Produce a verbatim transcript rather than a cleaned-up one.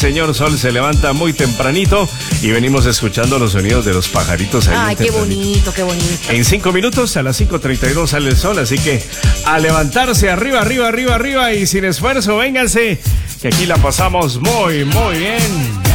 señor sol se levanta muy tempranito y venimos escuchando los sonidos de los pajaritos ahí. Ay, qué bonito, qué bonito. En cinco minutos, a las cinco treinta y dos sale el sol, así que a levantarse arriba, arriba, arriba, arriba y sin esfuerzo, vénganse, que aquí la pasamos muy, muy bien.